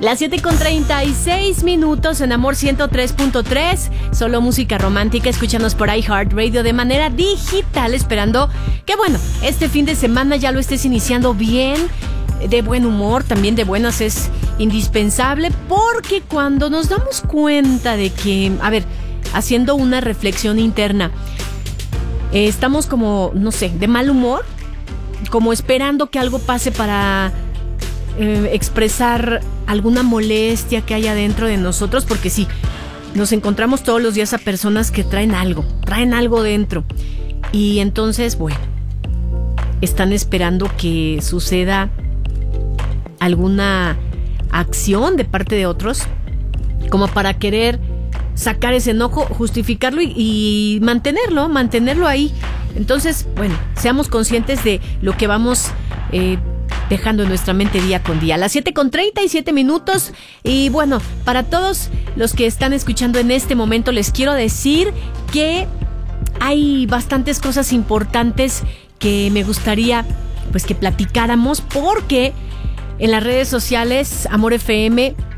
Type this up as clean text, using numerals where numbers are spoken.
Las 7:36 en Amor 103.3. Solo música romántica. Escúchanos por iHeartRadio de manera digital. Esperando que, bueno, este fin de semana ya lo estés iniciando bien. De buen humor, también de buenas, es indispensable. Porque cuando nos damos cuenta de que, haciendo una reflexión interna, estamos como, no sé, de mal humor, como esperando que algo pase para expresar alguna molestia que haya dentro de nosotros, porque sí, nos encontramos todos los días a personas que traen algo dentro, y entonces, bueno, están esperando que suceda alguna acción de parte de otros, como para querer sacar ese enojo, justificarlo y mantenerlo ahí. Entonces, bueno, seamos conscientes de lo que vamos dejando en nuestra mente día con día. Las 7:37 y bueno, para todos los que están escuchando en este momento, les quiero decir que hay bastantes cosas importantes que me gustaría pues que platicáramos, porque en las redes sociales Amor FM